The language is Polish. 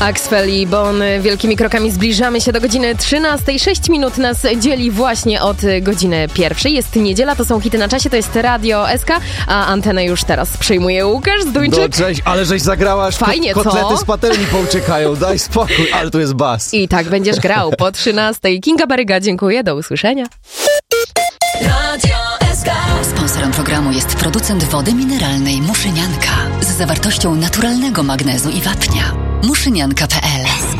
Axwell i Bon, wielkimi krokami zbliżamy się do godziny 13. 6 minut nas dzieli właśnie od godziny 1. Jest niedziela, to są hity na czasie, to jest Radio SK, a antenę już teraz przejmuje Łukasz Zduńczyk. No cześć, ale żeś zagrała, aż fajnie, kotlety co? z patelni pouciekają, daj spokój, ale tu jest bas. I tak będziesz grał po 13. Kinga Baryga, dziękuję, do usłyszenia. Radio SK. Sponsorem programu jest producent wody mineralnej Muszynianka z zawartością naturalnego magnezu i wapnia. Muszynianka.pl